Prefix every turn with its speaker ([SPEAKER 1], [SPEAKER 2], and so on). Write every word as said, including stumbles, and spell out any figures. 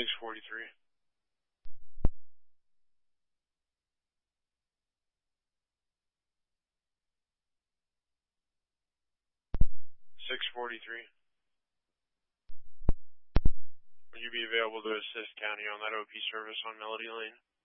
[SPEAKER 1] six forty-three. six forty-three. Would you be available to assist County on that O P service on Melody Lane?